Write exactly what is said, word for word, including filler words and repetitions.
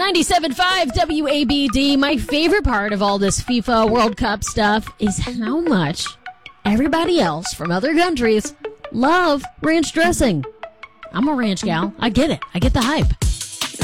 ninety-seven point five W A B D. My favorite part of all this FIFA World Cup stuff is how much everybody else from other countries love ranch dressing. I'm a ranch gal. I get it. I get the hype.